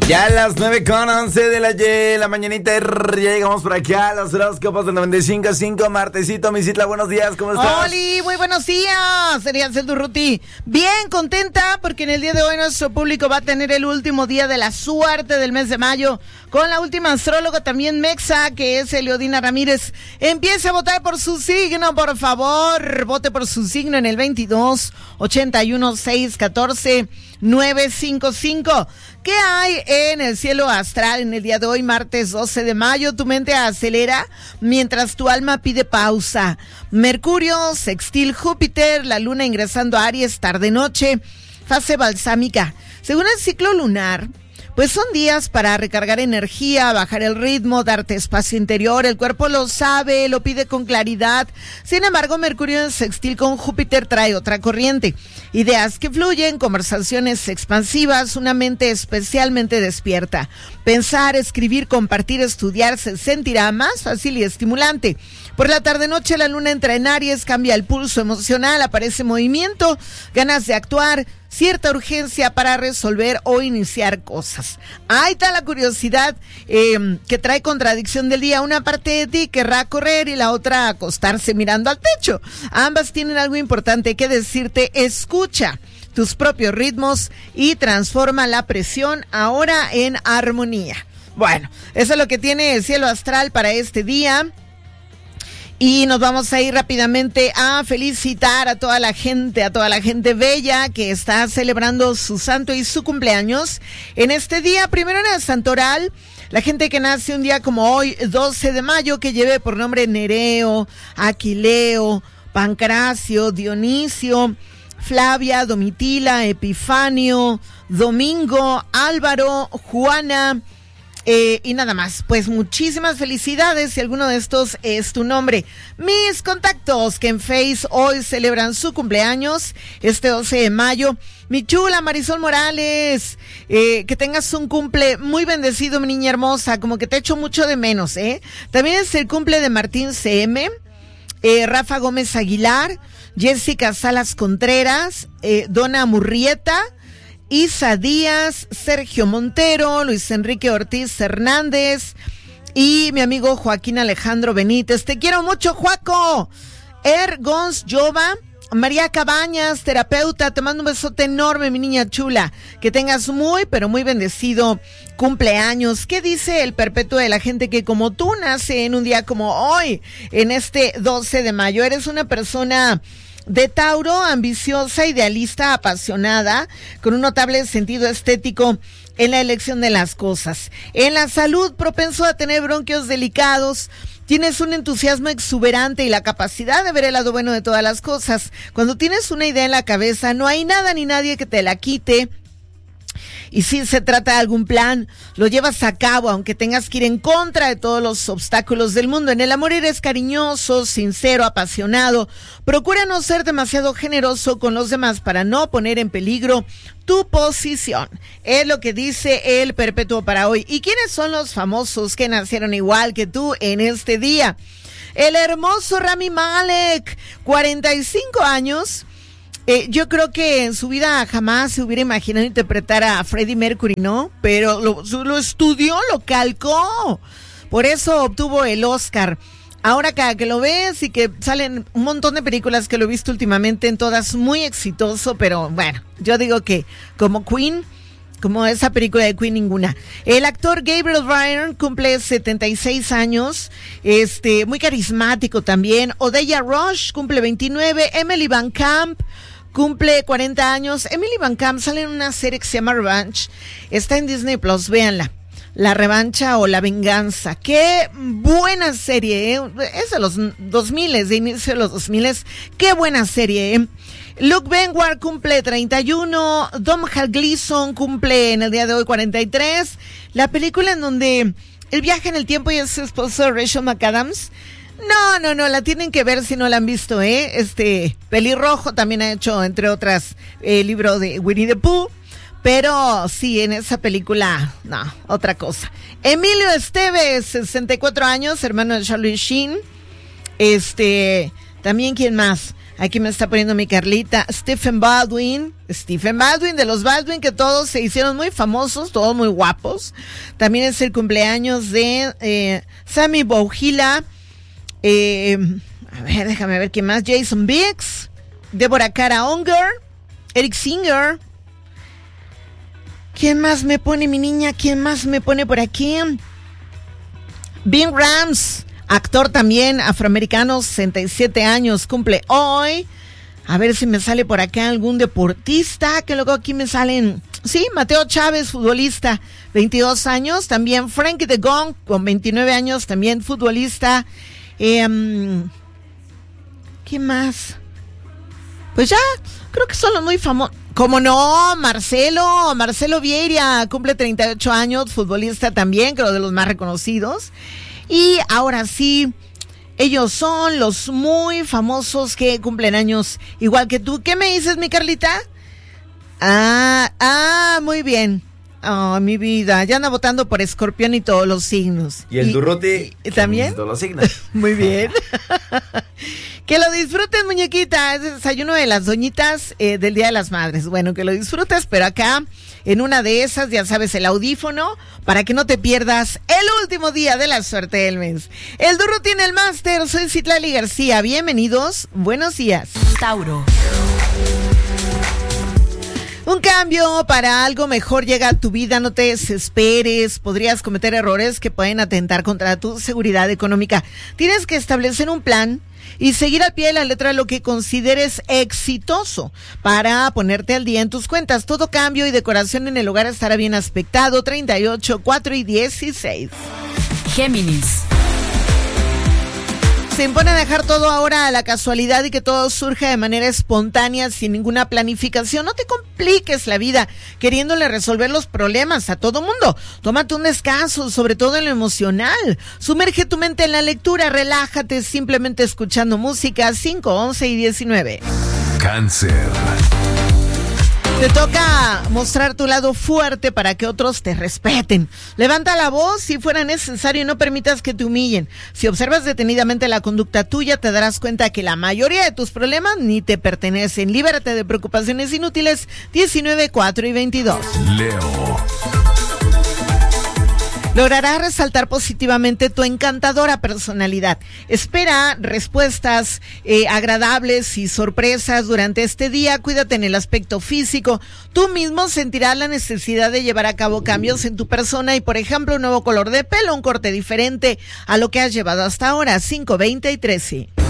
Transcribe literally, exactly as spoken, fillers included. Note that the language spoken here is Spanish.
Ya a las nueve con once de la, y, la mañanita, ya llegamos por aquí a los horóscopos de noventa y cinco punto cinco, martesito, mi Citla, buenos días, ¿cómo estás? Oli, muy buenos días, sería el Durruti. Bien contenta porque en el día de hoy nuestro público va a tener el último día de la suerte del mes de mayo con la última astróloga también mexa, que es Eliodina Ramírez. Empiece a votar por su signo, por favor, vote por su signo en el veintidós, ochenta y uno, seis, catorce, nueve cinco cinco. ¿Qué hay en el cielo astral en el día de hoy, martes doce de mayo? Tu mente acelera mientras tu alma pide pausa. Mercurio, sextil Júpiter, la luna ingresando a Aries tarde-noche, fase balsámica. Según el ciclo lunar, pues son días para recargar energía, bajar el ritmo, darte espacio interior. El cuerpo lo sabe, lo pide con claridad. Sin embargo, Mercurio en sextil con Júpiter trae otra corriente. Ideas que fluyen, conversaciones expansivas, una mente especialmente despierta. Pensar, escribir, compartir, estudiar se sentirá más fácil y estimulante. Por la tarde-noche la luna entra en Aries, cambia el pulso emocional, aparece movimiento, ganas de actuar, cierta urgencia para resolver o iniciar cosas. Ahí está la curiosidad eh, que trae contradicción del día. Una parte de ti querrá correr y la otra acostarse mirando al techo. Ambas tienen algo importante que decirte. Escucha tus propios ritmos y transforma la presión ahora en armonía. Bueno, eso es lo que tiene el cielo astral para este día. Y nos vamos a ir rápidamente a felicitar a toda la gente, a toda la gente bella que está celebrando su santo y su cumpleaños. En este día, primero en el santoral, la gente que nace un día como hoy, doce de mayo, que lleve por nombre Nereo, Aquileo, Pancracio, Dionisio, Flavia, Domitila, Epifanio, Domingo, Álvaro, Juana, Eh, y nada más, pues muchísimas felicidades si alguno de estos es tu nombre. Mis contactos que en Face hoy celebran su cumpleaños, este doce de mayo. Mi chula Marisol Morales, eh, que tengas un cumple muy bendecido, mi niña hermosa, como que te echo mucho de menos, ¿eh? También es el cumple de Martín C M, eh, Rafa Gómez Aguilar, Jessica Salas Contreras, eh, Donna Murrieta, Isa Díaz, Sergio Montero, Luis Enrique Ortiz Hernández y mi amigo Joaquín Alejandro Benítez. Te quiero mucho, Joaco. Er Gons Jova, María Cabañas, terapeuta, te mando un besote enorme, mi niña chula. Que tengas muy, pero muy bendecido cumpleaños. ¿Qué dice el perpetuo de la gente que como tú nace en un día como hoy, en este doce de mayo? Eres una persona de Tauro, ambiciosa, idealista, apasionada, con un notable sentido estético en la elección de las cosas. En la salud, propenso a tener bronquios delicados, tienes un entusiasmo exuberante y la capacidad de ver el lado bueno de todas las cosas. Cuando tienes una idea en la cabeza, no hay nada ni nadie que te la quite. Y si se trata de algún plan, lo llevas a cabo, aunque tengas que ir en contra de todos los obstáculos del mundo. En el amor eres cariñoso, sincero, apasionado. Procura no ser demasiado generoso con los demás para no poner en peligro tu posición. Es lo que dice el perpetuo para hoy. ¿Y quiénes son los famosos que nacieron igual que tú en este día? El hermoso Rami Malek, cuarenta y cinco años. Eh, yo creo que en su vida jamás se hubiera imaginado interpretar a Freddie Mercury, ¿no? Pero lo, lo estudió, lo calcó. Por eso obtuvo el Oscar. Ahora cada que lo ves y que salen un montón de películas que lo he visto últimamente, en todas muy exitoso, pero bueno, yo digo que como Queen, como esa película de Queen, ninguna. El actor Gabriel Byrne cumple setenta y seis años, este, muy carismático también. Odeya Rush cumple veintinueve, Emily Van Camp cumple cuarenta años. Emily Van Camp sale en una serie que se llama Revenge, está en Disney Plus, véanla. La revancha o la venganza. Qué buena serie, ¿eh? Es de los dos mil, de inicio de los dos mil. Qué buena serie, ¿eh? Luke Benward cumple treinta y uno. Domhnall Gleeson cumple en el día de hoy cuarenta y tres. La película en donde él viaja en el tiempo y es su esposo Rachel McAdams. No, no, no, la tienen que ver si no la han visto, ¿eh? Este, Pelirrojo también ha hecho, entre otras, el libro de Winnie the Pooh. Pero sí, en esa película, no, otra cosa. Emilio Esteves, sesenta y cuatro años, hermano de Charlie Sheen. Este, también, ¿quién más? Aquí me está poniendo mi Carlita. Stephen Baldwin. Stephen Baldwin, de los Baldwin, que todos se hicieron muy famosos, todos muy guapos. También es el cumpleaños de eh, Sammy Bouhila. Eh, a ver, déjame ver quién más. Jason Biggs. Deborah Kara Unger. Eric Singer. ¿Quién más me pone, mi niña? ¿Quién más me pone por aquí? Vin Rams, actor también afroamericano, sesenta y siete años, cumple hoy. A ver si me sale por acá algún deportista, que luego aquí me salen... Sí, Mateo Chávez, futbolista, veintidós años. También Frankie de Gong, con veintinueve años, también futbolista. Eh, um, ¿Qué más? Pues ya, creo que son los muy famosos. ¿Cómo no? Marcelo, Marcelo Vieira, cumple treinta y ocho años, futbolista también, creo de los más reconocidos. Y ahora sí, ellos son los muy famosos que cumplen años igual que tú. ¿Qué me dices, mi Carlita? Ah, ah, muy bien. Oh, mi vida, ya anda votando por Escorpión y todos los signos. ¿Y el y, Durruti? ¿Y, ¿También? Todos los signos. Muy bien. Que lo disfrutes, muñequita. Es el desayuno de las doñitas eh, del Día de las Madres. Bueno, que lo disfrutes, pero acá, en una de esas, ya sabes, el audífono, para que no te pierdas el último día de la suerte del mes. El Durruti en el máster. Soy Citlali García. Bienvenidos. Buenos días. Tauro. Un cambio para algo mejor llega a tu vida, no te desesperes, podrías cometer errores que pueden atentar contra tu seguridad económica. Tienes que establecer un plan y seguir al pie de la letra lo que consideres exitoso para ponerte al día en tus cuentas. Todo cambio y decoración en el hogar estará bien aspectado. treinta y ocho, cuatro y dieciséis. Géminis. Se impone dejar todo ahora a la casualidad y que todo surja de manera espontánea, sin ninguna planificación. No te compliques la vida queriéndole resolver los problemas a todo mundo. Tómate un descanso, sobre todo en lo emocional. Sumerge tu mente en la lectura, relájate simplemente escuchando música. Cinco, once y diecinueve. Cáncer. Te toca mostrar tu lado fuerte para que otros te respeten. Levanta la voz si fuera necesario y no permitas que te humillen. Si observas detenidamente la conducta tuya, te darás cuenta que la mayoría de tus problemas ni te pertenecen. Líbrate de preocupaciones inútiles. diecinueve, cuatro y veintidós. Leo. Lograrás resaltar positivamente tu encantadora personalidad. Espera respuestas eh, agradables y sorpresas durante este día. Cuídate en el aspecto físico. Tú mismo sentirás la necesidad de llevar a cabo cambios en tu persona y, por ejemplo, un nuevo color de pelo, un corte diferente a lo que has llevado hasta ahora. cinco, veinte y trece.